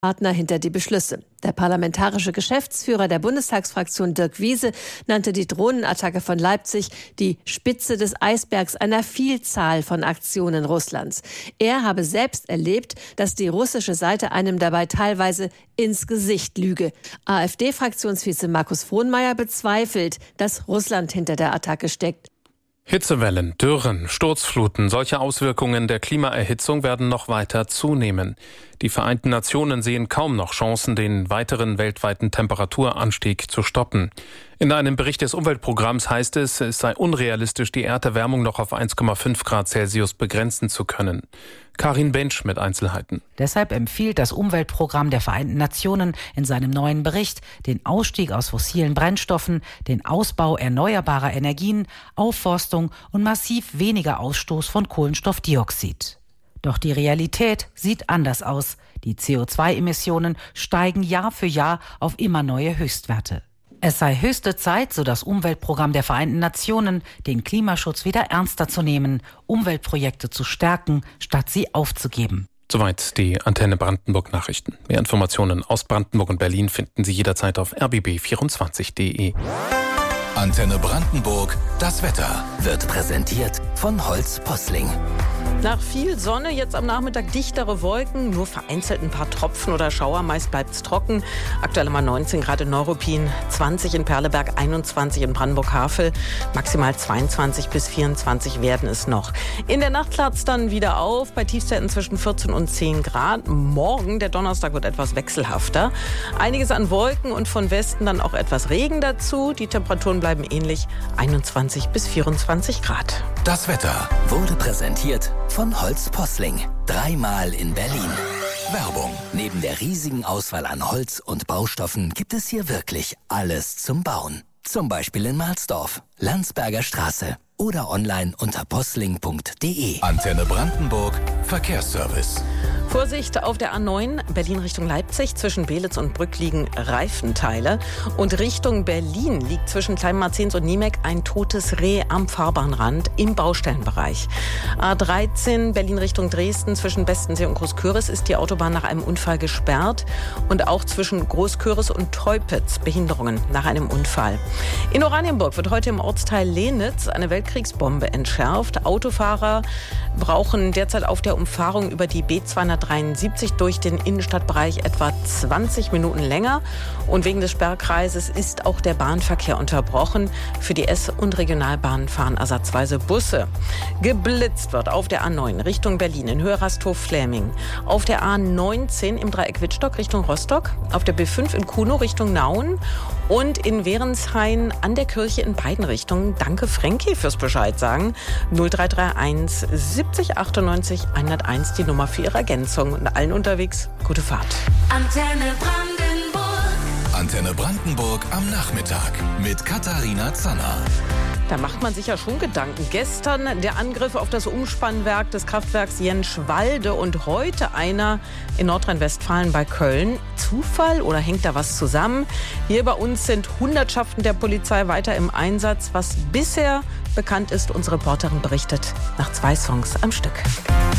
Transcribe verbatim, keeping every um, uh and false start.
Partner hinter die Beschlüsse. Der parlamentarische Geschäftsführer der Bundestagsfraktion Dirk Wiese nannte die Drohnenattacke von Leipzig die Spitze des Eisbergs einer Vielzahl von Aktionen Russlands. Er habe selbst erlebt, dass die russische Seite einem dabei teilweise ins Gesicht lüge. AfD-Fraktionsvize Markus Frohnmayer bezweifelt, dass Russland hinter der Attacke steckt. Hitzewellen, Dürren, Sturzfluten, solche Auswirkungen der Klimaerhitzung werden noch weiter zunehmen. Die Vereinten Nationen sehen kaum noch Chancen, den weiteren weltweiten Temperaturanstieg zu stoppen. In einem Bericht des Umweltprogramms heißt es, es sei unrealistisch, die Erderwärmung noch auf eins Komma fünf Grad Celsius begrenzen zu können. Karin Bensch mit Einzelheiten. Deshalb empfiehlt das Umweltprogramm der Vereinten Nationen in seinem neuen Bericht den Ausstieg aus fossilen Brennstoffen, den Ausbau erneuerbarer Energien, Aufforstung und massiv weniger Ausstoß von Kohlenstoffdioxid. Doch die Realität sieht anders aus. Die C O zwei Emissionen steigen Jahr für Jahr auf immer neue Höchstwerte. Es sei höchste Zeit, so das Umweltprogramm der Vereinten Nationen, den Klimaschutz wieder ernster zu nehmen, Umweltprojekte zu stärken, statt sie aufzugeben. Soweit die Antenne Brandenburg Nachrichten. Mehr Informationen aus Brandenburg und Berlin finden Sie jederzeit auf r b b vierundzwanzig punkt d e. Antenne Brandenburg, das Wetter wird präsentiert von Holz Posling. Nach viel Sonne, jetzt am Nachmittag dichtere Wolken, nur vereinzelt ein paar Tropfen oder Schauer, meist bleibt es trocken. Aktuell mal neunzehn Grad in Neuruppin, zwanzig in Perleberg, einundzwanzig in Brandenburg-Havel, maximal zweiundzwanzig bis vierundzwanzig werden es noch. In der Nacht klart es dann wieder auf, bei Tiefstwerten zwischen vierzehn und zehn Grad. Morgen, der Donnerstag, wird etwas wechselhafter. Einiges an Wolken und von Westen dann auch etwas Regen dazu. Die Temperaturen bleiben ähnlich, einundzwanzig bis vierundzwanzig Grad. Das Wetter wurde präsentiert von Holz Posling. Dreimal in Berlin. Werbung. Neben der riesigen Auswahl an Holz und Baustoffen gibt es hier wirklich alles zum Bauen. Zum Beispiel in Mahlsdorf, Landsberger Straße oder online unter posling punkt d e. Antenne Brandenburg, Verkehrsservice. Vorsicht auf der A neun, Berlin Richtung Leipzig. Zwischen Belitz und Brück liegen Reifenteile. Und Richtung Berlin liegt zwischen Kleinmarzens und Niemek ein totes Reh am Fahrbahnrand im Baustellenbereich. A dreizehn, Berlin Richtung Dresden. Zwischen Bestensee und Großküritz ist die Autobahn nach einem Unfall gesperrt. Und auch zwischen Großküritz und Teupitz Behinderungen nach einem Unfall. In Oranienburg wird heute im Ortsteil Lehnitz eine Weltkriegsbombe entschärft. Autofahrer brauchen derzeit auf der Umfahrung über die B zweihundertdreiundsiebzig durch den Innenstadtbereich etwa zwanzig Minuten länger. Und wegen des Sperrkreises ist auch der Bahnverkehr unterbrochen. Für die S- und Regionalbahnen fahren ersatzweise Busse. Geblitzt wird auf der A neun Richtung Berlin in Höhe Rasthof-Fläming. Auf der A neunzehn im Dreieck Wittstock Richtung Rostock. Auf der B fünf in Kunow Richtung Nauen. Und in Währenshain an der Kirche in beiden Richtungen. Danke Frankie fürs Bescheid sagen. null drei drei eins siebzig achtundneunzig hunderteins die Nummer für Ihre Ergänzung. Und allen unterwegs, gute Fahrt. Antenne Brandenburg. Antenne Brandenburg am Nachmittag mit Katharina Zanner. Da macht man sich ja schon Gedanken. Gestern der Angriff auf das Umspannwerk des Kraftwerks Jenschwalde und heute einer in Nordrhein-Westfalen bei Köln. Zufall oder hängt da was zusammen? Hier bei uns sind Hundertschaften der Polizei weiter im Einsatz. Was bisher bekannt ist, unsere Reporterin berichtet nach zwei Songs am Stück.